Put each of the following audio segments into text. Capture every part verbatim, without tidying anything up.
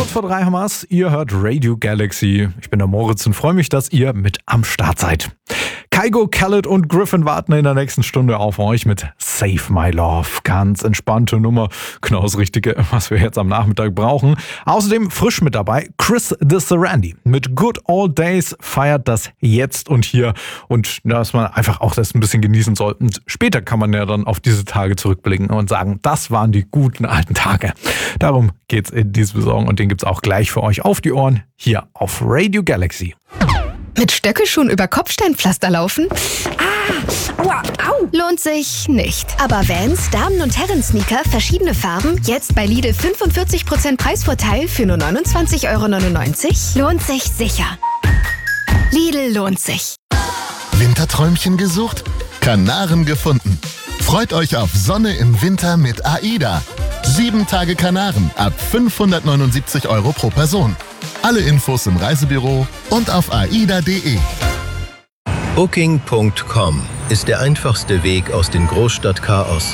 Kurz vor drei haben wir's. Ihr hört Radio Galaxy. Ich bin der Moritz und freue mich, dass ihr mit am Start seid. Kygo, Khaled und Griffin warten in der nächsten Stunde auf euch mit Save My Love. Ganz entspannte Nummer. Genau das Richtige, was wir jetzt am Nachmittag brauchen. Außerdem frisch mit dabei Chris the Sarandi. Mit Good Old Days feiert das jetzt und hier. Und dass man einfach auch das ein bisschen genießen soll. Und später kann man ja dann auf diese Tage zurückblicken und sagen, das waren die guten alten Tage. Darum geht's in diesem Song und den gibt's auch gleich für euch auf die Ohren hier auf Radio Galaxy. Mit Stöckelschuhen über Kopfsteinpflaster laufen? Ah, aua, au. Lohnt sich nicht. Aber Vans, Damen- und Herren-Sneaker, verschiedene Farben, jetzt bei Lidl fünfundvierzig Prozent Preisvorteil für nur neunundzwanzig Euro neunundneunzig? Lohnt sich sicher. Lidl lohnt sich. Winterträumchen gesucht? Kanaren gefunden. Freut euch auf Sonne im Winter mit AIDA. Sieben Tage Kanaren ab fünfhundertneunundsiebzig Euro pro Person. Alle Infos im Reisebüro und auf aida punkt de. Booking Punkt com ist der einfachste Weg aus dem Großstadtchaos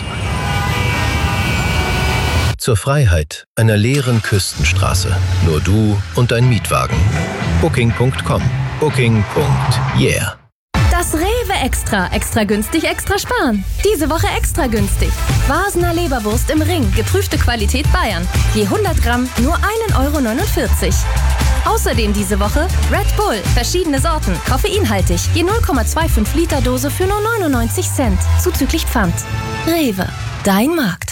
zur Freiheit einer leeren Küstenstraße. Nur du und dein Mietwagen. Booking Punkt com. Booking. Yeah. Das Rewe Extra. Extra günstig, extra sparen. Diese Woche extra günstig. Vasener Leberwurst im Ring. Geprüfte Qualität Bayern. Je hundert Gramm nur ein Euro neunundvierzig. Außerdem diese Woche Red Bull. Verschiedene Sorten. Koffeinhaltig. Je null Komma fünfundzwanzig Liter Dose für nur neunundneunzig Cent. Zuzüglich Pfand. Rewe. Dein Markt.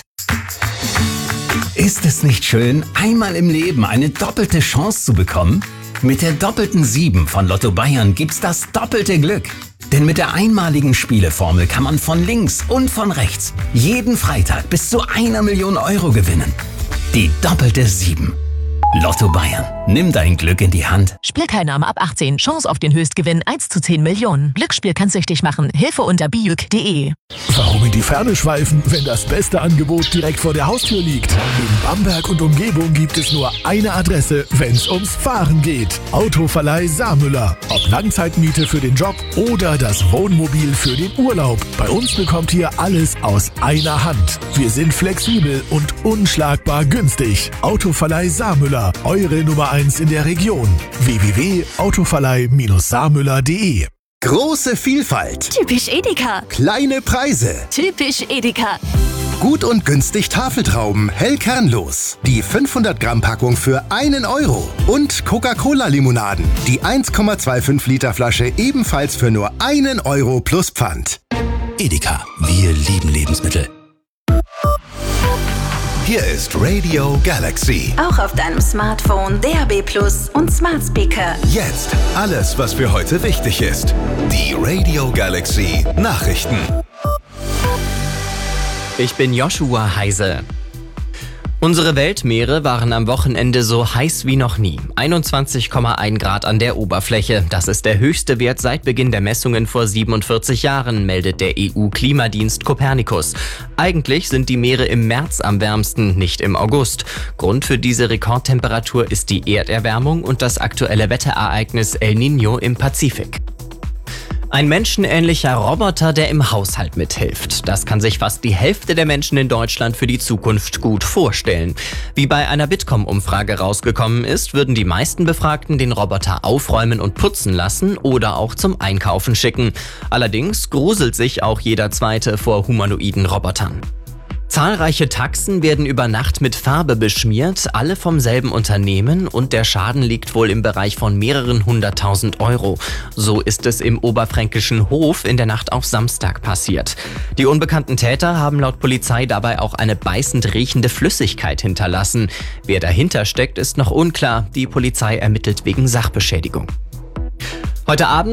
Ist es nicht schön, einmal im Leben eine doppelte Chance zu bekommen? Mit der doppelten sieben von Lotto Bayern gibt's das doppelte Glück. Denn mit der einmaligen Spieleformel kann man von links und von rechts jeden Freitag bis zu einer Million Euro gewinnen. Die doppelte sieben. Lotto Bayern. Nimm dein Glück in die Hand. Spielteilnahme ab achtzehn. Chance auf den Höchstgewinn eins zu zehn Millionen. Glücksspiel kann süchtig machen. Hilfe unter bijuk punkt de. Warum in die Ferne schweifen, wenn das beste Angebot direkt vor der Haustür liegt? In Bamberg und Umgebung gibt es nur eine Adresse, wenn es ums Fahren geht. Autoverleih Saarmüller. Ob Langzeitmiete für den Job oder das Wohnmobil für den Urlaub. Bei uns bekommt ihr alles aus einer Hand. Wir sind flexibel und unschlagbar günstig. Autoverleih Saarmüller. Eure Nummer eins in der Region. w w w punkt autoverleih saarmüller punkt de. Große Vielfalt. Typisch Edeka. Kleine Preise. Typisch Edeka. Gut und günstig Tafeltrauben, hell kernlos. Die fünfhundert Gramm Packung für einen Euro. Und Coca-Cola-Limonaden. Die eins Komma fünfundzwanzig Liter Flasche ebenfalls für nur einen Euro plus Pfand. Edeka. Wir lieben Lebensmittel. Hier ist Radio Galaxy. Auch auf deinem Smartphone, D A B plus und Smart Speaker. Jetzt alles, was für heute wichtig ist. Die Radio Galaxy Nachrichten. Ich bin Joshua Heise. Unsere Weltmeere waren am Wochenende so heiß wie noch nie. einundzwanzig Komma eins Grad an der Oberfläche. Das ist der höchste Wert seit Beginn der Messungen vor siebenundvierzig Jahren, meldet der E U-Klimadienst Copernicus. Eigentlich sind die Meere im März am wärmsten, nicht im August. Grund für diese Rekordtemperatur ist die Erderwärmung und das aktuelle Wetterereignis El Niño im Pazifik. Ein menschenähnlicher Roboter, der im Haushalt mithilft. Das kann sich fast die Hälfte der Menschen in Deutschland für die Zukunft gut vorstellen. Wie bei einer Bitkom-Umfrage rausgekommen ist, würden die meisten Befragten den Roboter aufräumen und putzen lassen oder auch zum Einkaufen schicken. Allerdings gruselt sich auch jeder Zweite vor humanoiden Robotern. Zahlreiche Taxen werden über Nacht mit Farbe beschmiert, alle vom selben Unternehmen, und der Schaden liegt wohl im Bereich von mehreren hunderttausend Euro. So ist es im oberfränkischen Hof in der Nacht auf Samstag passiert. Die unbekannten Täter haben laut Polizei dabei auch eine beißend riechende Flüssigkeit hinterlassen. Wer dahinter steckt, ist noch unklar. Die Polizei ermittelt wegen Sachbeschädigung. Heute Abend